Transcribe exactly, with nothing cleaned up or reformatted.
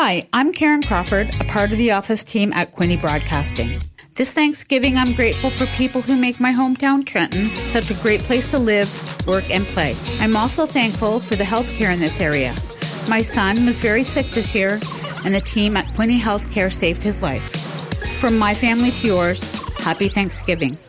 Hi, I'm Karen Crawford, a part of the office team at Quinte Broadcasting. This Thanksgiving, I'm grateful for people who make my hometown, Trenton, such a great place to live, work, and play. I'm also thankful for the healthcare in this area. My son was very sick this year, and the team at Quinte Healthcare saved his life. From my family to yours, happy Thanksgiving.